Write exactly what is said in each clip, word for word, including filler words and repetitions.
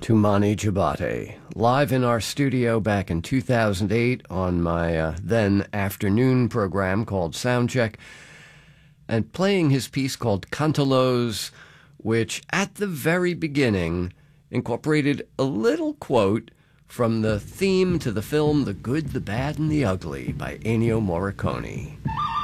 Toumani Diabaté, live in our studio back in two thousand eight on my uh, then afternoon program called Soundcheck, and playing his piece called Cantaloups, which at the very beginning incorporated a little quote from the theme to the film The Good, the Bad, and the Ugly by Ennio Morricone.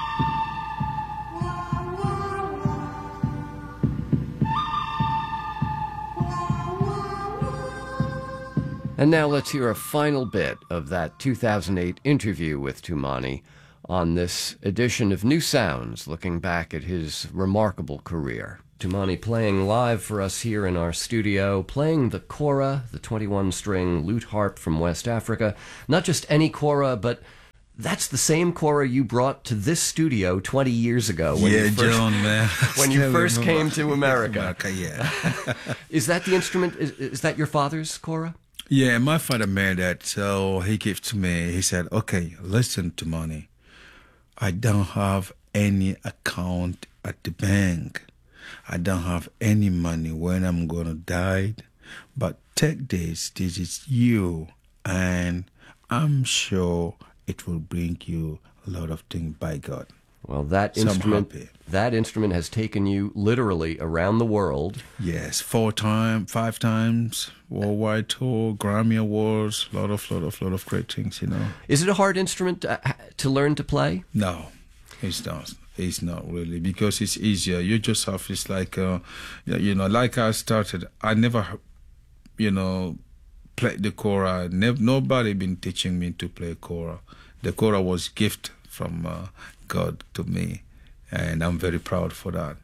And now let's hear a final bit of that two thousand eight interview with Toumani on this edition of New Sounds, looking back at his remarkable career. Toumani playing live for us here in our studio, playing the kora, the twenty-one string lute harp from West Africa. Not just any kora, but that's the same kora you brought to this studio twenty years ago. When yeah, you first, John, man. When you first remember. came to America. America, yeah. Is that the instrument? Is, is that your father's kora? Yeah, my father made that, so he gave to me. He said, okay, listen to money. I don't have any account at the bank. I don't have any money when I'm going to die. But take this, this is you, and I'm sure it will bring you a lot of things by God. Well, that So I'm instrument, happy. that instrument has taken you literally around the world. Yes, four times, five times, worldwide tour, Grammy Awards, lot of, lot of, lot of great things, you know. Is it a hard instrument to, to learn to play? No, it's not. It's not really, because it's easier. You just have, it's like, uh, you know, like I started, I never, you know, played the kora. Never, nobody been teaching me to play kora. The kora was gift from uh, God to me, and I'm very proud for that.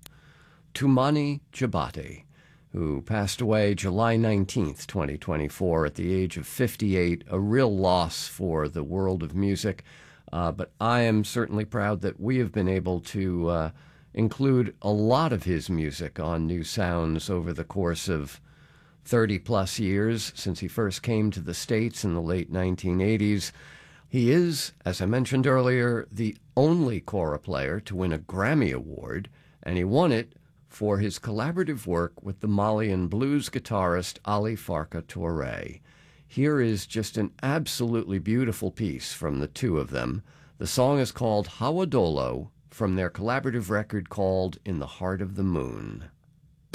Toumani Diabaté, who passed away July nineteenth, twenty twenty-four, at the age of fifty-eight, a real loss for the world of music. Uh, but I am certainly proud that we have been able to uh, include a lot of his music on New Sounds over the course of thirty-plus years since he first came to the States in the late nineteen eighties. He is, as I mentioned earlier, the only kora player to win a Grammy Award, and he won it for his collaborative work with the Malian blues guitarist Ali Farka Touré. Here is just an absolutely beautiful piece from the two of them. The song is called Hawa Dolo, from their collaborative record called In the Heart of the Moon.